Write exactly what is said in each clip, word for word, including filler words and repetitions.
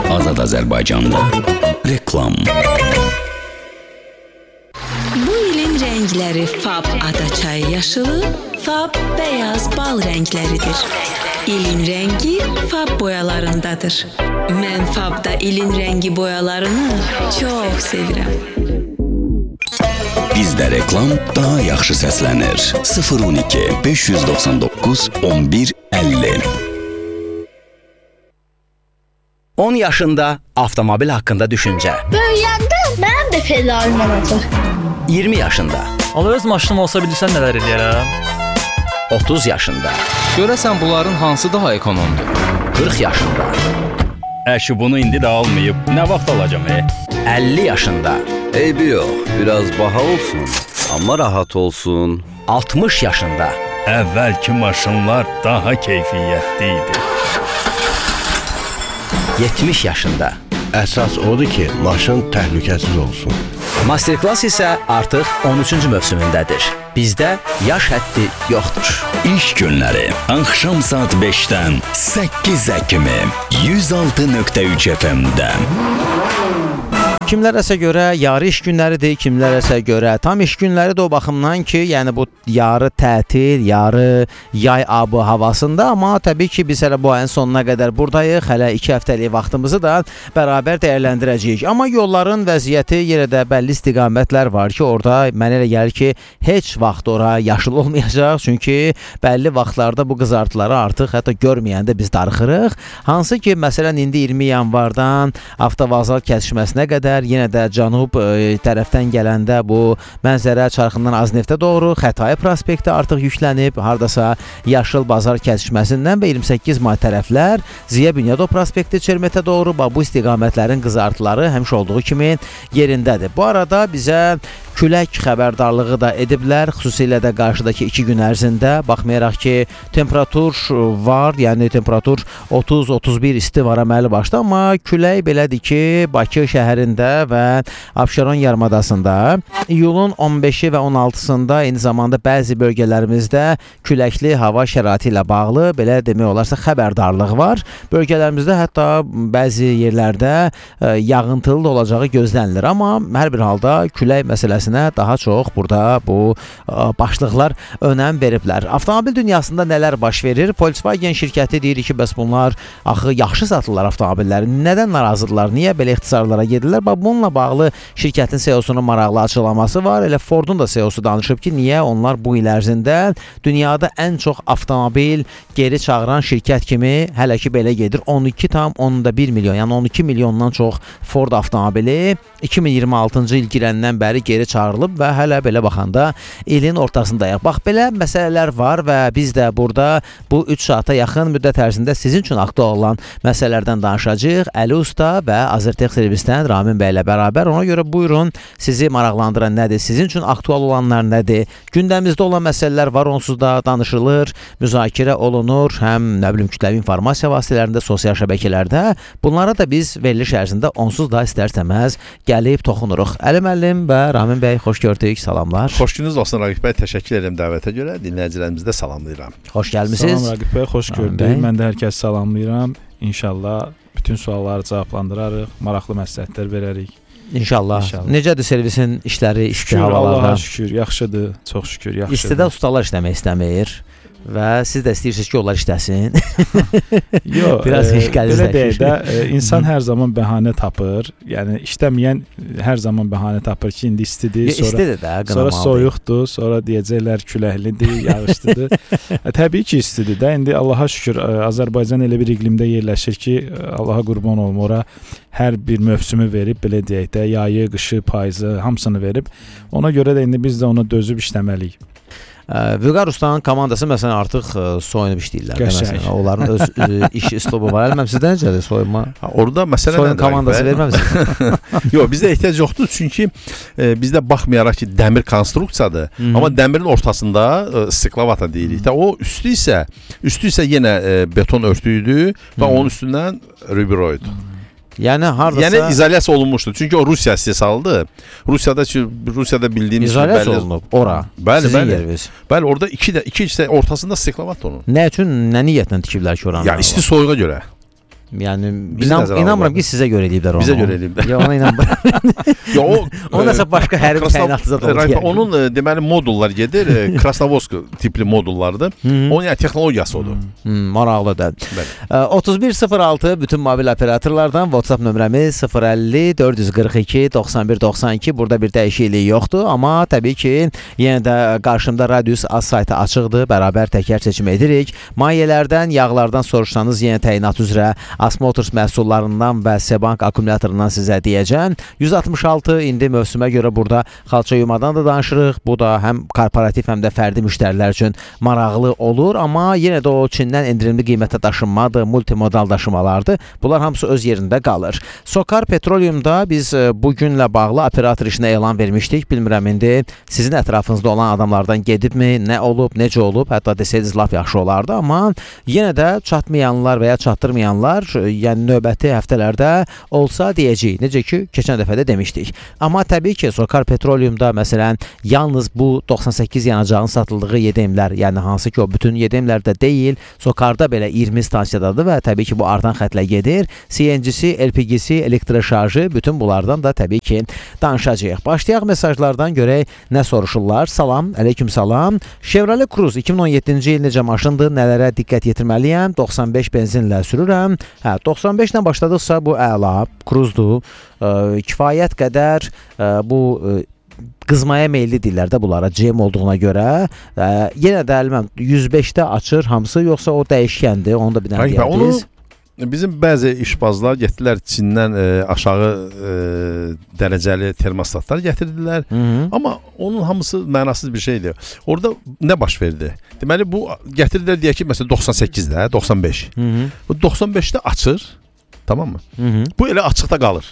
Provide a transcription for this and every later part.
Azad Azərbaycanda. Reklam. Bu ilin rəngləri Fab adaçayı yaşılı, Fab beyaz bal rəngləridir. İlin rəngi Fab boyalarındadır. Mən Fabda ilin rəngi boyalarını çox sevirəm. Bizdə reklam daha yaxşı səslənir. sıfır on iki beş yüz doxsan doqquz on bir əlli. on yaşında avtomobil haqqında düşüncə. Böyüyəndə mənim də pedalım olacaq. iyirmi yaşında. Allah öz maşınım olsa bilirsən nələr eləyərəm? otuz yaşında. Görəsən bunların hansı daha ekonomdur? qırx yaşında. Əşi bunu indi də almayıb, nə vaxt alacam e? əlli yaşında. Eybi yox, biraz baha olsun, amma rahat olsun. altmış yaşında. Əvvəlki maşınlar daha keyfiyyətli idi. yetmiş yaşında. Əsas odur ki, maşın təhlükəsiz olsun. Masterclass isə artıq on üçüncü mövsümündədir. Bizdə yaş həddi yoxdur. İş günləri axşam saat beşdən səkkiz kimi yüz altı nöqtə üç F M-də. Kimlərəsə görə yarı iş günləridir, kimlərəsə görə tam iş günləridir o baxımdan ki, yəni bu yarı tətil, yarı yay abı havasında, amma təbii ki, biz hələ bu ayın sonuna qədər buradayıq, hələ iki həftəlik vaxtımızı da bərabər dəyərləndirəcəyik. Amma yolların vəziyyəti yenə də bəlli istiqamətlər var ki, orada mənə elə gəlir ki, heç vaxt ora yaşıl olmayacaq, çünki bəlli vaxtlarda bu qızartıları artıq hətta görməyəndə biz darıxırıq. Hansı ki, məsələn, indi iyirmi yanvardan avtovağzal kəsişməsinə qədər yenə də cənub e, tərəfdən gələndə bu mənzərə çarxından Azneftə doğru Xətai prospekti artıq yüklənib, hardasa Yaşıl Bazar kəsişməsindən və iyirmi səkkiz may tərəflər Ziya Bünyadov prospekti Çermetə doğru bu istiqamətlərin qızartıları həmişə olduğu kimi yerindədir. Bu arada bizə külək xəbərdarlığı da ediblər, xüsusilə də qarşıdakı iki gün ərzində, baxmayaraq ki, temperatur var, yəni temperatur otuz otuz bir isti var əməli başda, amma külək belədir ki, Bakı şəhərində və Abşeron yarımadasında iyulun on beşi və on altısında eyni zamanda bəzi bölgələrimizdə küləkli hava şəraiti ilə bağlı belə demək olarsa xəbərdarlıq var. Bölgələrimizdə hətta bəzi yerlərdə yağıntılı olacağı gözlənilir, amma hər bir halda külək məsələsinə daha çox burada bu başlıqlar önəm veriblər. Avtomobil dünyasında nələr baş verir? Volkswagen şirkəti deyir ki, bəs bunlar axı yaxşı satırlar avtomobilləri. Nədən narazıdırlar? Niyə belə ixtisarlara gedirlər? Bununla bağlı şirkətin C E O-sunun maraqlı açıqlaması var. Elə Fordun da C E O-su danışıb ki, niyə onlar bu il ərzində dünyada ən çox avtomobil geri çağıran şirkət kimi hələ ki belə gedir. on iki tam on bir milyon, yəni on iki milyondan çox Ford avtomobili iki min iyirmi altıncı il girəndən bəri geri çağırılıb və hələ belə baxanda ilin ortasındayıq. Bax, belə məsələlər var və biz də burada bu üç saata yaxın müddət ərzində sizin üçün aktual olan məsələlərdən danışacağıq. Əli Usta və Azertex servisdən Ramin bəy ilə bərabər. Ona görə buyurun, sizi maraqlandıran nədir? Sizin üçün aktual olanlar nədir? Gündəmimizdə olan məsələlər var, onsuz da danışılır, müzakirə olunur, həm nə bilim kütləvi informasiya vasitələrində, sosial şəbəkələrdə. Bunlara da biz veriliş ərzində onsuz da istər-istəməz gəlib toxunuruq. Əli müəllim və Ramin bəy, xoş gördük, salamlar. Xoş gününüz olsun Raqib bəy, təşəkkür edirəm dəvətə görə. Dinləyicilərimizi də salamlayıram. Xoş gəlmisiniz. Salam Raqib bəy, xoş gördük. Mən də hər kəs salamlayıram. İnşallah bütün sualları cavablandırarıq, maraqlı məsləhətlər verərik. İnşallah. İnşallah. Necədir servisin işləri, isti havalarda? Allaha şükür, yaxşıdır, çox şükür, yaxşıdır. İstidə ustalar işləmək istəmir və siz də istəyirsiniz ki, onlar işləsin. Yox, biraz e, belə deyək də, e, insan hər zaman bəhanə tapır. Yəni işləməyən hər zaman bəhanə tapır ki, indi istidir, sonra, istidir də, sonra soyuqdur, sonra deyəcəklər küləklidir, yağışlıdır. e, təbii ki, istidir də. İndi Allaha şükür Azərbaycan elə bir iqlimdə yerləşir ki, Allaha qurban olum, ora hər bir mövsümü verib, belə deyək də, yayı, qışı, payızı, hamısını verib. Ona görə də indi biz də ona dözüb işləməliyik. Vüqar Ustanın komandası məsələn artıq soyunub işləyirlər. Məsələn, onların öz iş üslubu var. Əlbəttə sizdə necədir soyunma? Orada məsələ soyun komandası verməmisiniz? Yox, bizdə ehtiyac yoxdur, çünki e, bizdə baxmayaraq ki, dəmir konstruksiyadır, Hı -hı. amma dəmirin ortasında e, stiklavata deyirik. Də o üstü isə üstü isə yenə e, beton örtüydü və onun üstündən rubroid. Yəni hardasa Yəni izolyasiya olunmuşdu. Çünki o Rusiya istehsalıdır. Rusiyada Rusiyada bildiyimiz izolyasiya olunub ora. Bəli, Sizin bəli. Yeriniz. Bəli, orada iki də iki isə ortasında stiklavat onun. Nə üçün, nə niyyətlə tikiblər ki oranı? Yəni isti soyuğa görə. Yəni inan, inanmıram ki, sizə görə eləyiblər onu. Bizə görə eləyiblər. Ya ona inanmıram. Ya o o nəsə başqa hərbi təyinatı zad olur. Onun deməli modullar gedir, Krasnovodsk tipli modullardır. Onun yəni texnologiyası odur. Maraqlıdır. otuz bir sıfır altı bütün mobil operatorlardan WhatsApp nömrəmiz sıfır əlli dörd yüz qırx iki doxsan bir doxsan iki. Burada bir dəyişiklik yoxdur, amma təbii ki, yenə də qarşımda Radius Az saytı açıqdır. Bərabər təkər seçim edirik. Mayelərdən, yağlardan soruşsanız yenə təyinat üzrə Asmotors məhsullarından və Sebank akkumulyatorundan sizə deyəcəm. yüz altmış altı indi mövsümə görə burada xalça yumadan da danışırıq. Bu da həm korporativ, həm də fərdi müştərilər üçün maraqlı olur, amma yenə də o Çindən endirimli qiymətə daşınmadır, multimodal daşımalardır. Bunlar hamısı öz yerində qalır. Sokar Petroleumda biz bu günlə bağlı operator işinə elan vermişdik. Bilmirəm indi sizin ətrafınızda olan adamlardan gedibmi, nə olub, necə olub, hətta desəydiniz lap yaxşı olardı, amma yenə də çatmayanlar və ya çatdırmayanlar, yəni növbəti həftələrdə olsa deyəcəyik. Necə ki, keçən dəfə də demişdik. Amma təbii ki, Sokar Petroleumda məsələn, yalnız bu doxsan səkkiz yanacağın satıldığı yedemlər, yəni hansı ki, o bütün yedemlərdə deyil, Sokarda belə iyirmi stansiyadadır və təbii ki, bu artan xətlə gedir. C N G-si, L P G-si, elektroşarjı, bütün bunlardan da təbii ki, danışacağıq. Başlayaq mesajlardan görək nə soruşurlar. Salam, aleyküm salam. Chevrolet Cruze iki min on yeddinci il necə maşındır, nələrə diqqət yetirməliyəm? doxsan beş benzinlə sürürəm. Hə, doxsan beş ilə başladıqsa bu əla, Cruzedur. E, kifayət qədər e, bu e, qızmaya meyilli dillərdə bunlara C M olduğuna görə e, yenə də əlməm yüz beşdə açır hamısı, yoxsa o dəyişkəndir, onu da bir dənə deyərdiniz. Bizim bəzi işbazlar getdilər Çindən e, aşağı e, dərəcəli termostatlar gətirdilər. Hı -hı. Amma onun hamısı mənasız bir şeydir. Orada nə baş verdi? Deməli bu gətirdilər deyək ki, məsələn doxsan səkkizdə, doxsan beş. Hı -hı. Bu doxsan beşdə açır, tamam mı? Hı -hı. Bu elə açıqda qalır.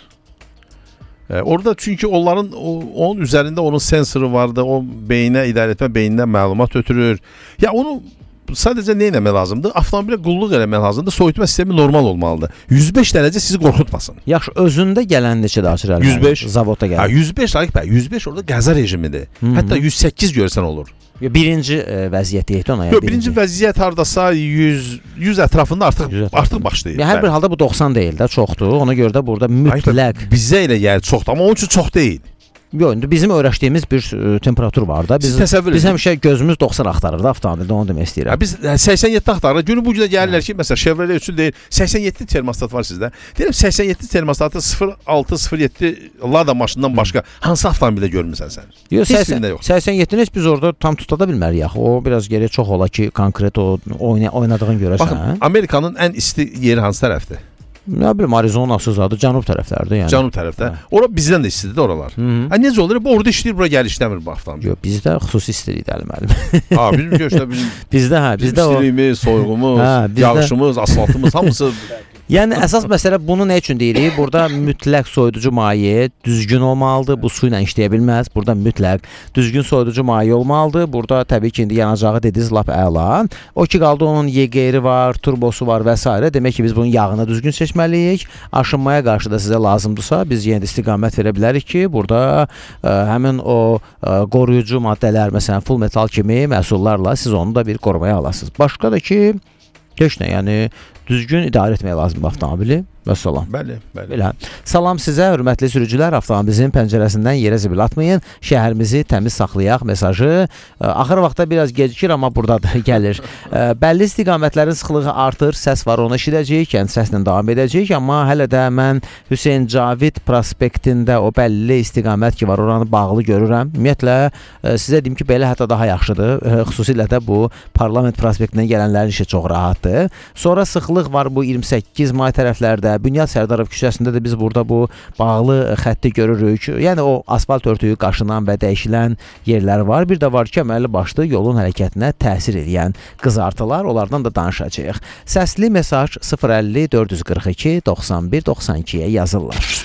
E, orada çünki onların o, onun üzərində onun sensoru vardı. O beyinə idarə etmə, beynindən məlumat ötürür. Ya onu sadəcə nə etmək lazımdır? Avtomobilə qulluq eləmək lazımdır. Soyutma sistemi normal olmalıdır. yüz beş dərəcə sizi qorxutmasın. Yaxşı, özündə gələn neçədə açır əlbəttə? yüz beş. Zavodda gəlir. Ha, yüz beş Raqib bəy, yüz beş orada qəza rejimidir. Hı -hı. Hətta yüz səkkiz görsən olur. Birinci e, vəziyyət deyək ona. Yəni, Yox, birinci, birinci vəziyyət hardasa yüz, yüz ətrafında artıq artıq başlayır. Yəni, hər bir halda bu doxsan deyil də, çoxdur. Ona görə də burada mütləq. Hayır, bizə elə gəlir çoxdur, amma onun üçün çox deyil. Yox, indi bizim öyrəşdiyimiz bir e, temperatur var da. Biz, biz həmişə gözümüz doxsan axtarır da avtomobildə, onu demək istəyirəm. Ya, biz səksən yeddi axtarırıq. Günü bu günə gəlirlər ki, məsələn, Chevrolet üçün deyir, səksən yeddi termostat var sizdə. Deyirəm, səksən yeddi termostatı sıfır altı sıfır yeddi Lada maşından başqa hansı avtomobildə görmüsən sən? Yox, səksən yeddini heç biz orada tam tutada bilmərik axı. O biraz geriyə çox ola ki, konkret o oyna, oynadığın görəsən. Baxın, hə? Amerikanın ən isti yeri hansı tərəfdir? Nə bilim, Arizonası zadı cənub tərəflərdə yəni. Cənub tərəfdə. Hə. Ora bizdən də istidir oralar. Ha, necə olur? Bu orada işləyir, bura gəlir işləmir bu avtomobil. Yox, bizdə xüsusi istidir müəllim. Ha, bizim görüşdə bizim bizdə hə, bizdə o istiliyimiz, soyuğumuz, hə, bizdə... yağışımız, asfaltımız hamısı. Yəni əsas məsələ bunu nə üçün deyirik? Burada mütləq soyuducu maye düzgün olmalıdır. Bu su ilə işləyə bilməz. Burada mütləq düzgün soyuducu maye olmalıdır. Burada təbii ki, indi yanacağı dediniz lap əla. O ki qaldı onun Y G-ri var, turbosu var və s. Demək ki, biz bunun yağını düzgün seçməliyik. Aşınmaya qarşı da sizə lazımdırsa, biz yenə də istiqamət verə bilərik ki, burada ə, həmin o ə, qoruyucu maddələr, məsələn, full metal kimi məhsullarla siz onu da bir qorumaya alasınız. Başqa da ki, heç nə, yəni düzgün idarə etmək lazımdır avtomobili. Vəssalam. Bəli, bəli. Belə. Salam sizə, hörmətli sürücülər, avtomobilimizin pəncərəsindən yerə zibil atmayın. Şəhərimizi təmiz saxlayaq mesajı. Axır vaxtda biraz gecikir, amma burada da gəlir. Bəlli istiqamətlərin sıxlığı artır, səs var, onu eşidəcəyik, yəni səslə davam edəcəyik, amma hələ də mən Hüseyn Cavid prospektində o bəlli istiqamət ki var, oranı bağlı görürəm. Ümumiyyətlə, sizə deyim ki, belə hətta daha yaxşıdır. Xüsusilə də bu parlament prospektindən gələnlərin işi çox rahatdır. Sonra sıxlıq var bu iyirmi səkkiz may tərəflərdə. Bünyad Sərdarov küçəsində də biz burada bu bağlı xətti görürük. Yəni o asfalt örtüyü qaşınan və dəyişilən yerlər var. Bir də var ki, əməlli başlı yolun hərəkətinə təsir edən qızartılar, onlardan da danışacağıq. Səsli mesaj sıfır əlli dörd yüz qırx iki doxsan bir doxsan ikiyə yazırlar.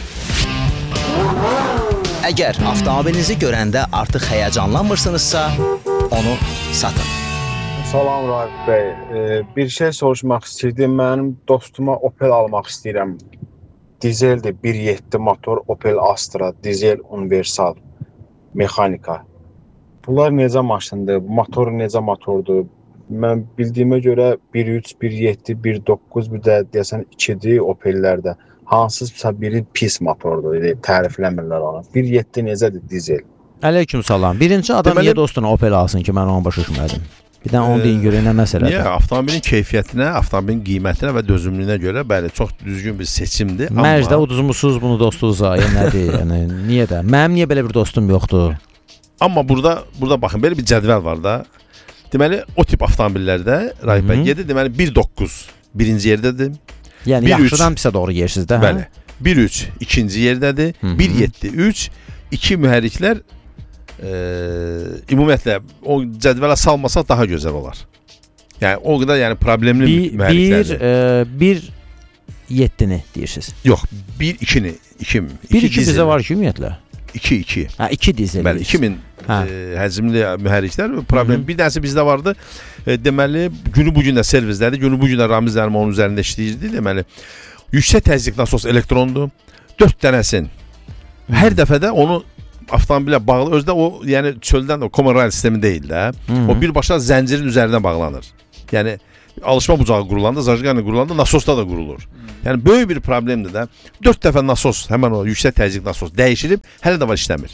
Əgər avtomobilinizi görəndə artıq həyəcanlanmırsınızsa, onu satın. Salam Rahib bəy, ee, bir şey soruşmaq istəyirdim. Mənim dostuma Opel almaq istəyirəm. Dizeldir, bir yeddi motor Opel Astra, dizel universal, mexanika. Bunlar necə maşındır, motor necə motordur, mən bildiyimə görə bir üç, bir yeddi, bir doqquz, bir də deyəsən ikidir Opellərdə. Hansısa biri pis motordur, tərifləmirlər onu. bir yeddi necədir dizel? Əleyküm salam. Birinci adam Deməli, niyə dostuna Opel alsın ki, mən onu başa düşmədim. Bir də onu deyin görə nə məsələdir? Niyə? Avtomobilin keyfiyyətinə, avtomobilin qiymətinə və dözümlülüyünə görə bəli, çox düzgün bir seçimdir. Mərcdə uduzmusuz bunu dostunuza, yəni nədir? Yəni niyə də? Mənim niyə belə bir dostum yoxdur? Amma burada burada baxın, belə bir cədvəl var da. Deməli, o tip avtomobillərdə Raif bəy gedir, deməli bir doqquz birinci yerdədir. Yəni yaxşıdan pisə doğru yersiniz də, hə? Bəli. bir üç ikinci yerdədir. bir yeddi üç iki mühərriklər e, ümumiyyətlə o cədvələ salmasaq daha gözəl olar. Yəni o qədər yəni problemli bir, mühərriklərdir. Bir bir yeddini deyirsiniz. Yox, bir ikini, iki. bir iki bizə var ki, ümumiyyətlə. iki iki. Hə, iki dizel. Bəli, iki min e, həcmli mühərriklər problem. Hı -hı. Bir dənəsi bizdə vardı. E, deməli, günü bu gün də servizdədir. Günü bu gün də Ramiz müəllim onun üzərində işləyirdi. Deməli, yüksək təzyiq nasos elektrondur. dörd dənəsin. Hər dəfədə onu avtomobilə bağlı, özdə o, yəni çöldən o common rail sistemi deyil də. Hı -hı. O birbaşa zəncirin üzərinə bağlanır. Yəni alışma bucağı qurulanda, zajqarni qurulanda nasosda da qurulur. Yəni böyük bir problemdir də. dörd dəfə nasos, həmin o yüksək təzyiq nasos dəyişilib, hələ də var işləmir.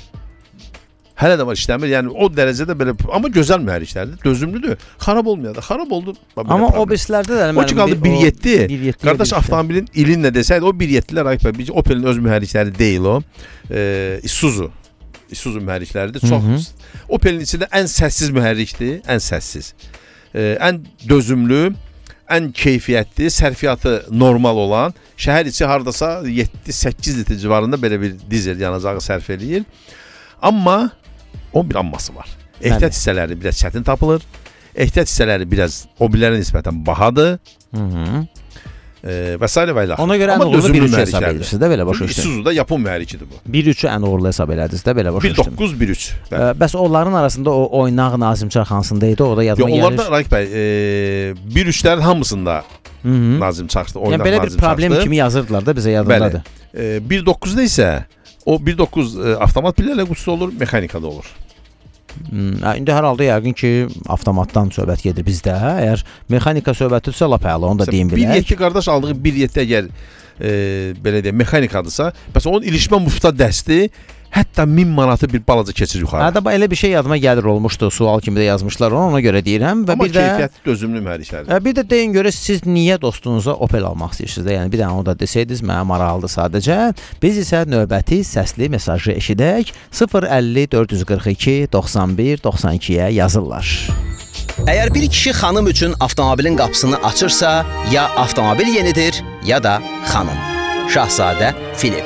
Hələ də var işləmir. Yəni o dərəcədə belə, amma gözəl mühərriklərdir, dözümlüdür. Xarab olmuyor da. Xarab oldu. Amma o birislərdə də o ki qaldı bir yeddi. Qardaş avtomobilin ilinlə desəydi, o bir yeddilər Raif bəy, Opel'in öz mühərrikləri deyil o. E, Isuzu. Isuzu mühərrikləridir. Çox. Hı -hı. Opel'in içində ən səssiz mühərrikdir, ən səssiz. E, ən dözümlü, ən keyfiyyətli, sərfiyyatı normal olan, şəhər içi hardasa yeddi səkkiz litr civarında belə bir dizel yanacağı sərf eləyir. Amma onun bir amması var. Ehtiyat hissələri biraz çətin tapılır. Ehtiyat hissələri biraz o birlərə nisbətən bahadır. Hı -hı. E, və s. və ilə. Ona görə ən uğurlu bir üç hesab edirsiniz də, belə başa düşdüm. Isuzu'da Yapon mühərrikidir bu. bir üçü ən uğurlu hesab elədiniz də, belə başa düşdüm. bir doqquz bir üç. Bəs onların arasında o oynaq Nazimçar hansındaydı? O da yadıma gəlir. Onlarda Raif bəy, e, bir üçlərin hamısında Hı -hı. Nazim Çaxdı, oynaq yəni, belə bir problem çaxdı. Kimi yazırdılar da bizə yadındadır. E, bir doqquzda isə o bir doqquz e, avtomat pillələ qutusu olur, mexanikada olur. Hmm, indi hər halda yəqin ki, avtomatdan söhbət gedir bizdə. Əgər mexanika söhbətidirsə, lap əla, onu da deyim bilək. bir yeddi qardaş aldığı bir yeddi əgər e, belə deyək, mexanikadırsa, bəs onun ilişmə mufta dəsti hətta min manatı bir balaca keçir yuxarı. Hə, da elə bir şey yadıma gəlir olmuşdu, sual kimi də yazmışlar onu, ona görə deyirəm. Və amma bir də keyfiyyətli, dözümlü mühərriklərdir. Bir də deyin görə siz niyə dostunuza Opel almaq istəyirsiniz də? Yəni bir dənə onu da desəydiniz, mənə maraqlıdır sadəcə. Biz isə növbəti səsli mesajı eşidək. sıfır əlli dörd yüz qırx iki doxsan bir doxsan ikiyə yazırlar. Əgər bir kişi xanım üçün avtomobilin qapısını açırsa, ya avtomobil yenidir, ya da xanım. Şahzadə Filip.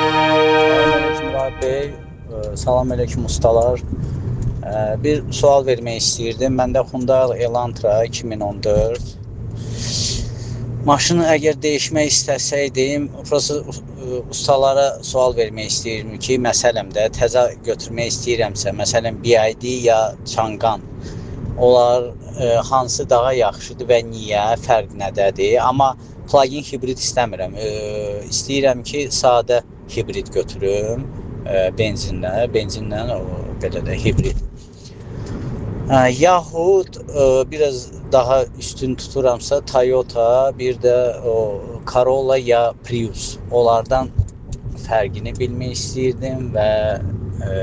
Bey, salam əleykum ustalar. Bir sual vermək istəyirdim. Məndə Hyundai Elantra iki min on dörd. Maşını əgər dəyişmək istəsəydim, ustalara sual vermək istəyirəm ki, məsələmdə təzə götürmək istəyirəmsə, məsələn B I D ya Changan. Onlar e, hansı daha yaxşıdır və niyə, fərq nədədir? Amma plug-in hibrid istəmirəm. E, istəyirəm ki, sadə hibrid götürüm. benzinlə, benzinlə o belə də hibrid. Yaxud biraz daha üstün tuturamsa Toyota, bir də o Corolla ya Prius. Onlardan fərqini bilmək istəyirdim və e,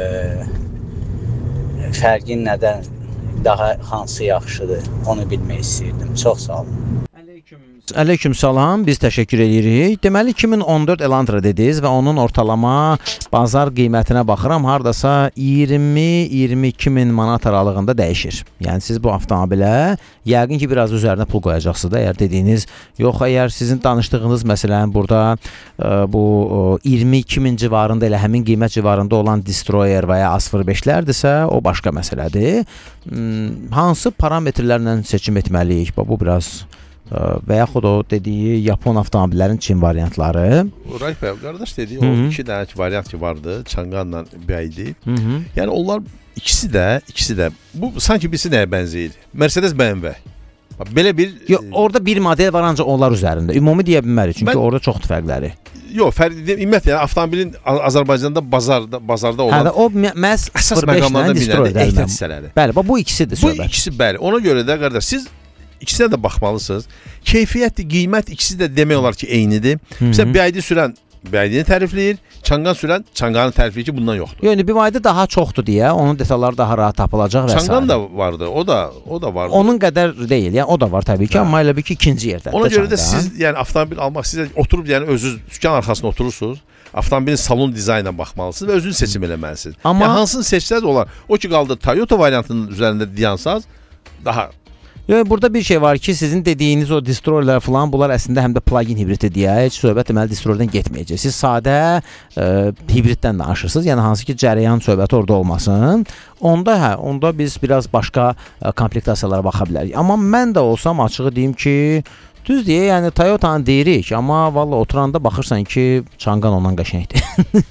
fərqin nədən daha hansı yaxşıdır, onu bilmək istəyirdim. Çox sağ olun. Əleyküm salam, biz təşəkkür edirik. Deməli iki min on dörd Elantra dediniz və onun ortalama bazar qiymətinə baxıram, hardasa iyirmi iyirmi iki min manat aralığında dəyişir. Yəni siz bu avtomobilə yəqin ki, biraz üzərinə pul qoyacaqsınız da, əgər dediyiniz, yox, əgər sizin danışdığınız məsələn burada ə, bu iyirmi iki min civarında elə həmin qiymət civarında olan Destroyer və ya A sıfır beşlərdirsə, o başqa məsələdir. Hmm, hansı parametrlərlə seçim etməliyik? Bu biraz və yaxud o dediyi Yapon avtomobillərin Çin variantları. Raif bəy, qardaş dediyi o iki dənə variant ki vardı, Changanla B I D. Hı -hı. Yəni onlar ikisi də, ikisi də bu sanki birisi nəyə bənzəyir? Mercedes B M W. Belə bir Yox, orada bir model var ancaq onlar üzərində. Ümumi deyə bilmərik, çünki mən, orada çoxdur fərqləri. yox, fərqli deyil. Ümumiyyətlə, yəni, avtomobilin Azərbaycanda bazarda, bazarda olan... Hə, o məhz əsas məqamlardan biləndir, ehtiyat hissələri. Bəli, bu ikisidir söhbət. Bu ikisi, bəli. Ona görə də, qardaş, siz ikisinə də baxmalısınız. Keyfiyyət, qiymət ikisi də demək olar ki, eynidir. Məsələn, B Y D sürən B Y D-ni tərifləyir, Çanqan sürən Çanqanı tərifləyir ki, bundan yoxdur. Yəni B Y D daha çoxdur deyə, onun detalları daha rahat tapılacaq və s. Çanqan da vardı, o da o da vardı. Onun qədər deyil, yəni o da var təbii ki, hə. Amma elə bir ki, ikinci yerdə. Ona görə də siz, yəni avtomobil almaq sizə oturub, yəni özünüz sükan arxasında oturursunuz. Avtomobilin salon dizaynına baxmalısınız və özünüz seçim eləməlisiniz. Amma yəni, hansını seçsəz olar. O ki qaldı Toyota variantının üzərində dayansaz daha. Yəni burada bir şey var ki, sizin dediyiniz o Destroyer falan, bunlar əslində həm də plug-in hibriddir deyə, heç söhbət deməli Destroyerdən getməyəcək. Siz sadə e, hibriddən danışırsınız, yəni hansı ki, cərəyan söhbəti orada olmasın. Onda hə, onda biz biraz başqa e, komplektasiyalara baxa bilərik. Amma mən də olsam açığı deyim ki, düz deyə, yəni Toyota'nı deyirik, amma valla oturanda baxırsan ki, Çanqan ondan qəşəngdir.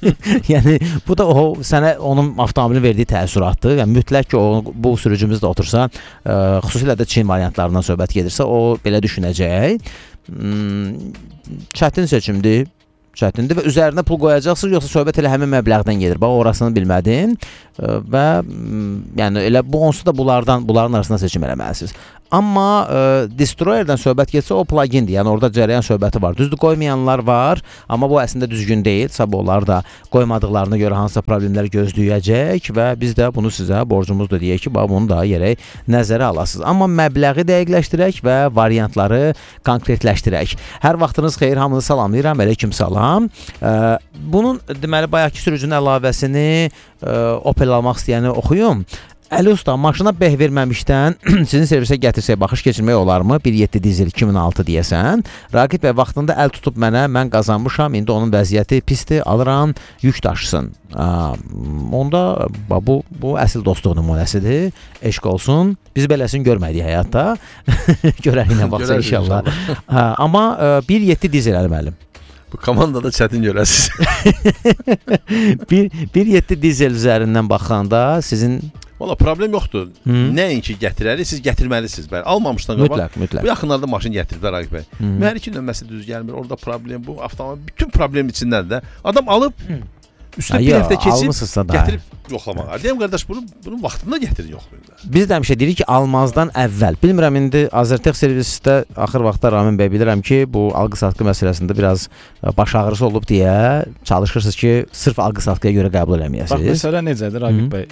Yəni bu da o sənə onun avtomobilin verdiyi təəssüratdır. Yəni mütləq ki, o bu sürücümüz də otursa, ə, xüsusilə də Çin variantlarından söhbət gedirsə, o belə düşünəcək. Hmm, çətin seçimdir. Çətindir və üzərinə pul qoyacaqsınız, yoxsa söhbət elə həmin məbləğdən gedir. Bax, orasını bilmədim və yəni elə bu onsuz da bunlardan, bunların arasında seçim eləməlisiniz. Amma e, Destroyerdən söhbət getsə o plug-indir. Yəni orada cərəyan söhbəti var. Düzdür, qoymayanlar var, amma bu əslində düzgün deyil. Sabah onlar da qoymadıqlarına görə hansısa problemlər gözləyəcək və biz də bunu sizə borcumuzdur deyək ki, bax bunu da yerək nəzərə alasınız. Amma məbləği dəqiqləşdirək və variantları konkretləşdirək. Hər vaxtınız xeyir, hamınızı salamlayıram. Aleyküm salam. E, bunun deməli bayaqki sürücünün əlavəsini e, Opel almaq istəyəni oxuyum. Əli usta, maşına beh verməmişdən sizin servisə gətirsək baxış keçirmək olarmı? bir yeddi dizel iki min altı deyəsən. Raqib bəy vaxtında əl tutub mənə, mən qazanmışam, indi onun vəziyyəti pisdir, alıram, yük daşısın. Aa, onda bu, bu əsl dostluq nümunəsidir. Eşq olsun. Biz beləsini görmədik həyatda. Görərik nə vaxtsa inşallah. Ha, amma bir yeddi dizel əlim. Bu komandada çətin görəsiniz. bir yeddi dizel üzərindən baxanda sizin... Valla problem yoxdur. Nəinki gətirərik, siz gətirməlisiniz. Bəli, almamışdan qabaq. Mütləq, mütləq. Bu yaxınlarda maşın gətiriblər Raqib bəy. Mühərrikin nömrəsi düz gəlmir. Orada problem bu. Avtomobil bütün problem içindədir də. Adam alıb üstə bir həftə keçib gətirib yoxlamağa. Deyəm qardaş, bunu bunun vaxtında gətirin yoxlayın. Biz də həmişə deyirik ki, almazdan əvvəl. Bilmirəm indi Azertex servisdə axır vaxtda Ramin bəy bilirəm ki, bu alqı-satqı məsələsində biraz baş ağrısı olub deyə çalışırsınız ki, sırf alqı-satqıya görə qəbul eləməyəsiniz. Bax, məsələ necədir Raqib bəy?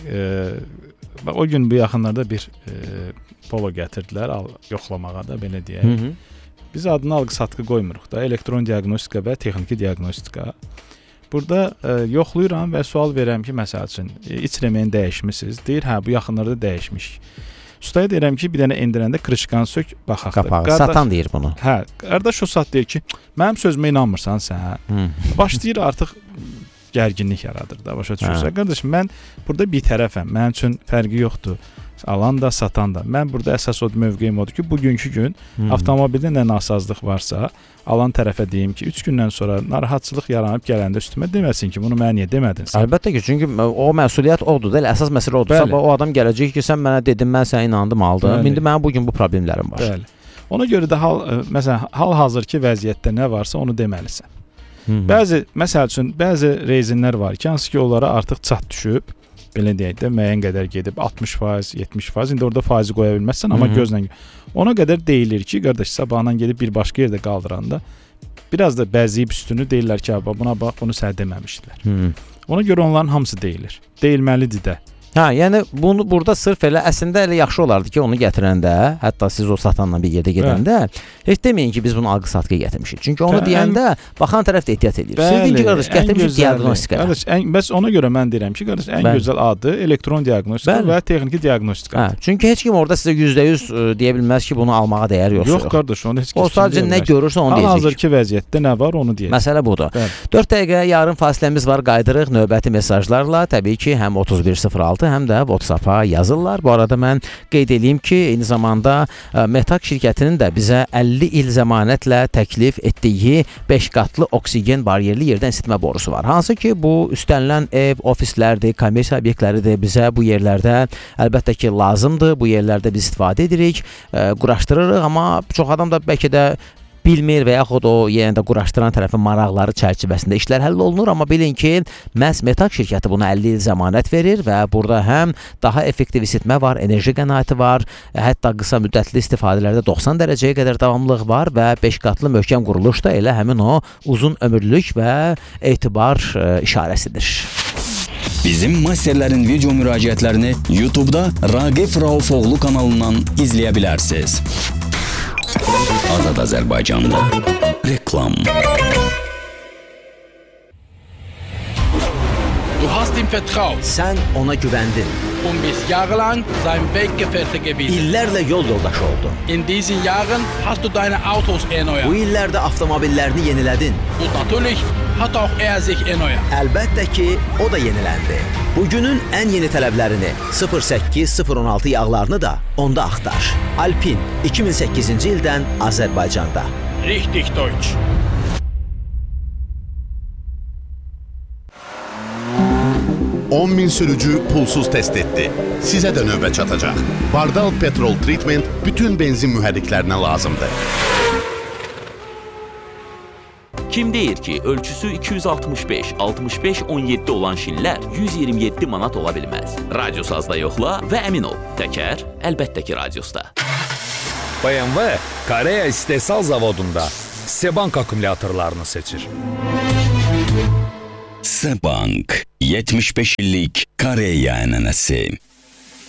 E, bax, o gün bu yaxınlarda bir e, Polo gətirdilər al, yoxlamağa da, belə deyək. Hı -hı. Biz adını alqı-satqı qoymuruq da, elektron diaqnostika və texniki diaqnostika. Burada e, yoxlayıram və sual verirəm ki, məsəl üçün, e, iç remeni dəyişmisiniz. Deyir, hə, bu yaxınlarda dəyişmişik. Ustaya deyirəm ki, bir dənə endirəndə krışkanı sök, baxaq. Qapağı, qardaş, satan deyir bunu. Hə, qardaş o sat deyir ki, mənim sözümə inanmırsan sən. Hı. Başlayır artıq gərginlik yaradır da, başa düşürsən. Qardaş, mən burada bir tərəfəm, mənim üçün fərqi yoxdur. Alan da, satan da. Mən burada əsas o mövqeyim odur ki, bugünkü gün hmm. avtomobildə nə nasazlıq varsa, alan tərəfə deyim ki, üç gündən sonra narahatçılıq yaranıb gələndə üstümə deməsin ki, bunu mənə niyə demədin sən? Əlbəttə ki, çünki o məsuliyyət odur da, əsas məsələ odur. Sabah o adam gələcək ki, sən mənə dedin, mən sənə inandım, aldım. Bəli. İndi mənim bugün bu problemlərim var. Bəli. Ona görə də hal, məsələn, hal-hazırki vəziyyətdə nə varsa onu deməlisən. Hmm. Bəzi, məsəl üçün, bəzi rezinlər var ki, hansı ki, onlara artıq çat düşüb, belə deyək də, müəyyən qədər gedib altmış faiz, yetmiş faiz, indi orada faizi qoya bilməzsən, amma gözlə ona qədər deyilir ki, qardaş, sabahdan gedib bir başqa yerdə qaldıranda biraz da bəziyib üstünü deyirlər ki, buna bax, bunu sənə deməmişdilər. Hı. Ona görə onların hamısı deyilir. Deyilməlidir də. Hə, yəni bunu burada sırf elə əslində elə yaxşı olardı ki, onu gətirəndə, hətta siz o satanla bir yerdə gedəndə, heç deməyin ki, biz bunu alqı-satqıya gətirmişik. Çünki onu hə, deyəndə ən... baxan tərəf də ehtiyat edir. Siz deyin ki, qardaş, gətirmişik diaqnostikaya. Qardaş, ən, bəs ona görə mən deyirəm ki, qardaş, ən bəli. Gözəl adı elektron diaqnostika bəli. Və texniki diaqnostika. Hə, çünki heç kim orada sizə yüzdə yüz deyə bilməz ki, bunu almağa dəyər yoxsa yox. Yox, qardaş, onu heç kim o sadəcə nə görürsə onu deyəcək. Hal-hazırki vəziyyətdə nə var, onu deyəcək. Məsələ budur. Bəli. dörd dəqiqə yarım fasiləmiz var, qaydırıq növbəti mesajlarla. Təbii ki, həm otuz bir sıfır altı, həm də WhatsApp yazırlar. Bu arada mən qeyd edeyim ki, eyni zamanda Metak şirkətinin də bizə əlli il zəmanətlə təklif etdiyi beş qatlı oksigen baryerli yerdən isitmə borusu var. Hansı ki, bu üstənilən ev, ofislərdir, kommersiya obyektləridir. Bizə bu yerlərdə əlbəttə ki, lazımdır. Bu yerlərdə biz istifadə edirik, quraşdırırıq, amma çox adam da bəlkə də bilmir və yaxud o yenə də quraşdıran tərəfin maraqları çərçivəsində işlər həll olunur, amma bilin ki, məhz Metak şirkəti buna əlli il zəmanət verir və burada həm daha effektiv isitmə var, enerji qənaəti var, hətta qısa müddətli istifadələrdə doxsan dərəcəyə qədər davamlılıq var və beş qatlı möhkəm quruluş da elə həmin o uzun ömürlülük və etibar ə, işarəsidir. Bizim masterlərin video müraciətlərini YouTube'da Raqif Raufoğlu kanalından izləyə bilərsiniz. Azad Azərbaycanda reklam. Du hast ihm vertraut. Sən ona güvəndin. Und bist jahrelang sein Weggefährte gewesen. İllərlə yol yoldaşı oldun. In diesen Jahren hast du deine Autos erneuert. Bu illərdə avtomobillerini yenilədin. Und natürlich hat auch er sich erneuert. Əlbəttə ki, o da yeniləndi. Bugünün ən yeni tələblərini sıfır səkkiz sıfır on altı yağlarını da onda axtar. Alpin iki min səkkizinci ildən Azərbaycanda. Richtig Deutsch. on min sürücü pulsuz test etdi. Sizə də növbə çatacaq. Bardal Petrol Treatment bütün benzin mühərriklərinə lazımdır. Kim deyir ki, ölçüsü iki yüz altmış beş altmış beş on yeddi olan şinlər yüz iyirmi yeddi manat ola bilməz. Radiosazda yoxla və əmin ol, təkər əlbəttə ki radiosda. B M W Koreya istehsal zavodunda Sebank akkumulyatorlarını seçir. Sebank yetmiş beş illik Koreya ənənəsi.